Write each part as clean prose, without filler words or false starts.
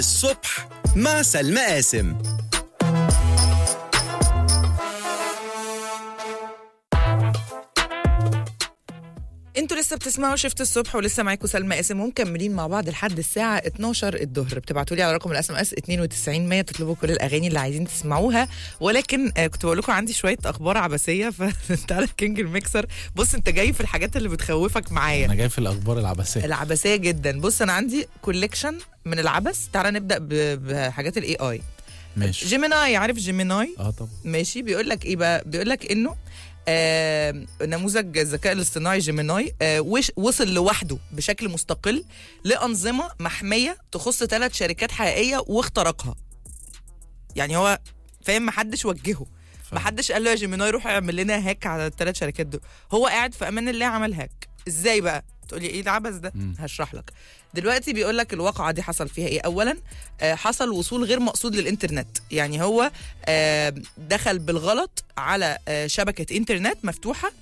الصبح مع سلمى قاسم. انتوا لسه بتسمعوا شفت الصبح ولسه معاكم سلمى قاسم ومكملين مع بعض لحد الساعه 12 الظهر. بتبعتوا لي على رقم الاس ام اس 92 100 تطلبوا كل الاغاني اللي عايزين تسمعوها. ولكن كنت بقول لكم عندي شويه اخبار عبثيه فتعالى كينج الميكسر. بص انت جاي في الحاجات اللي بتخوفك معايا. انا جاي في الاخبار العبثيه جدا. بص انا عندي كوليكشن من العبث. تعالى نبدا بحاجات الاي اي. ماشي. جيميناي، عارف جيميناي؟ طبعا. ماشي. بيقول لك ايه بقى؟ بيقول لك انه نموذج الذكاء الاصطناعي جيميناي وصل لوحده بشكل مستقل لأنظمة محمية تخص 3 شركات حقيقية واخترقها. يعني هو فاهم، محدش وجهه، محدش قال له يا جيميناي روح اعمل لنا هاك على ال3 شركات دول. هو قاعد في امان الله عمل هاك. ازاي بقى؟ تقولي ايه العبث ده؟ هشرح لك دلوقتي. بيقول لك الواقعة دي حصل فيها ايه. اولا حصل وصول غير مقصود للانترنت. يعني هو دخل بالغلط على شبكة انترنت مفتوحة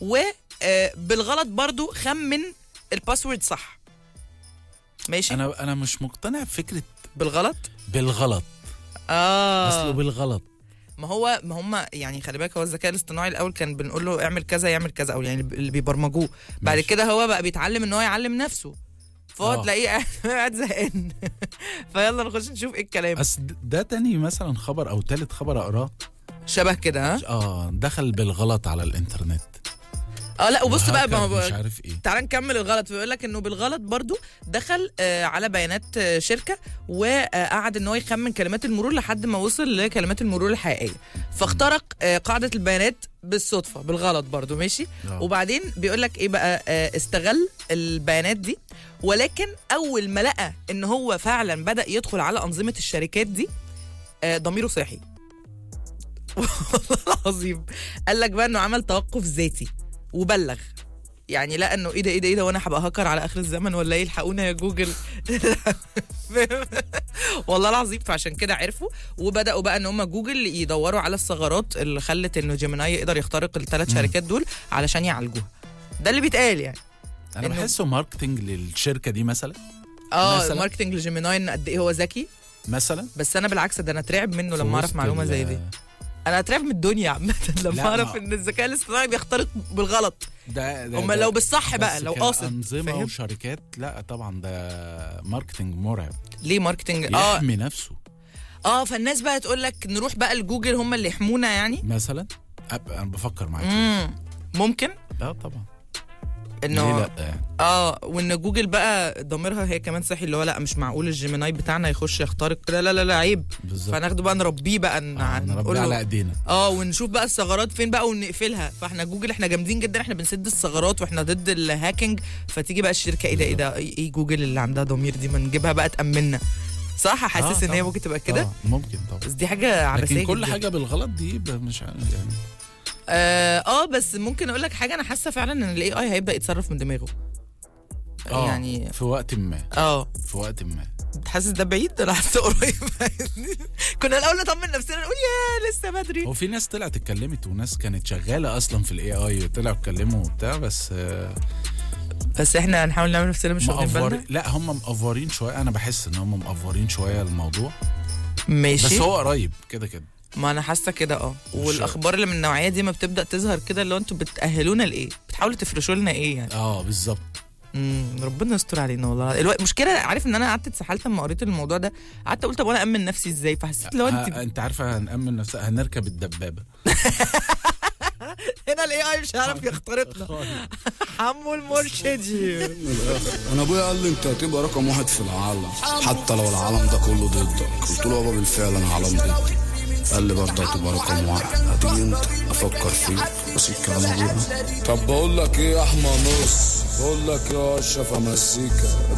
وبالغلط برضو خمن الباسورد صح. ماشي. انا مش مقتنع بفكرة بالغلط. اصله بالغلط. ما هم يعني خلي بالك، هو الذكاء الاصطناعي الاول كان بنقول له اعمل كذا يعمل كذا، او يعني اللي بيبرمجوه. بعد كده هو بقى بيتعلم ان هو يعلم نفسه، فهو تلاقيه قاعد زهقان. فيلا نخش نشوف ايه الكلام. بس ده تاني مثلا خبر او تالت خبر اقراه شبه كده. دخل بالغلط على الانترنت. لا وبص بقى مش عارف ايه. تعال نكمل الغلط. بيقول لك انه بالغلط برضو دخل على بيانات شركه وقعد ان هو يخمن كلمات المرور لحد ما وصل لكلمات المرور الحقيقيه، فاخترق قاعده البيانات بالصدفه بالغلط برضو. ماشي. وبعدين بيقول لك ايه بقى، استغل البيانات دي، ولكن اول ما لقى ان هو فعلا بدأ يدخل على انظمه الشركات دي ضميره صحي. والله العظيم. قال لك بقى انه عمل توقف ذاتي وبلغ. يعني لا انه ايه ده وانا هبقى هاكر على اخر الزمن ولا ايه؟ الحقونا يا جوجل. والله العظيم. فعشان كده عرفوا وبداوا بقى ان هم جوجل يدوروا على الثغرات اللي خلت انه جيميناي يقدر يخترق ال3 شركات دول علشان يعالجوها. ده اللي بيتقال يعني. انا بحسه ماركتنج للشركه دي مثلا. ماركتنج لجيميناي ان قد ايه هو ذكي مثلا. بس انا بالعكس، ده انا اترعب منه لما اعرف معلومه زي دي. انا اترعب من الدنيا عامه لما اعرف ان الذكاء الاصطناعي بيخترق بالغلط. ده لو بالصح بقى، لو قاصد. انظمه وشركات، لا طبعا ده ماركتنج مرعب. ليه ماركتنج؟ يحمي نفسه. فالناس بقى تقول لك نروح بقى لجوجل هم اللي يحمونا يعني مثلا. انا بفكر معاك. ممكن. لا طبعا. انه لا يعني. وان جوجل بقى ضميرها هي كمان صحي، اللي هو لا مش معقول الجيميناي بتاعنا يخش يخترق. لا عيب. فناخده بقى نربيه بقى نربيه على ايدينا. ونشوف بقى الثغرات فين بقى ونقفلها. فاحنا جوجل احنا جامدين جدا، احنا بنسد الثغرات واحنا ضد الهاكينج. فتيجي بقى الشركه ايه ده ايه جوجل اللي عندها ضمير دي، ما نجيبها بقى تأمننا. صح. حاسس ان هي ممكن تبقى كده. ممكن طبعا. بس دي حاجه عبثيه. لكن كل حاجه بالغلط دي مش عارف يعني. بس ممكن اقول لك حاجه. انا حاسه فعلا ان الاي اي هيبدا يتصرف من دماغه. يعني في وقت ما. في وقت ما. حاسس ده بعيد؟ انا حاسه قريب. كنا الاول نطمن نفسنا نقول يا لسه بدري. هو في ناس طلعت اتكلمت وناس كانت شغاله اصلا في الاي اي طلعوا اتكلموا وبتاع. بس احنا هنحاول نعمل نفسنا مش واخدين بالنا. لا هم مقفورين شويه. انا بحس ان هم مقفورين شويه الموضوع. ماشي. بس هو قريب كده. ما انا حاسه كده. والاخبار اللي من النوعيه دي ما بتبدا تظهر كده، اللي انتوا بتاهلونا لايه؟ بتحاولوا تفرشوا لنا ايه يعني؟ بالظبط. ربنا يستر علينا والله. المشكله عارف ان انا قعدت اتسحلت لما قريت الموضوع ده. قعدت اقول طب وانا امن نفسي ازاي؟ فحسيت لو انت عارفه هنامن نفسنا، هنركب الدبابه. هنا الاي اي مش هيعرف يخترقنا. حمو المرشدي. انا ابويا قال لي انت هتبقى رقم 1 في العالم حتى لو العالم ده كله ضدك. قلت له يابا بالفعل انا عالم ضدي. قال لي برضه هتبقى رقم 1. هتيجي انت افكر فيه بس الكلام ابويا. طب بقول لك ايه يا احمى نص، بقول لك يا اشرف مزيكا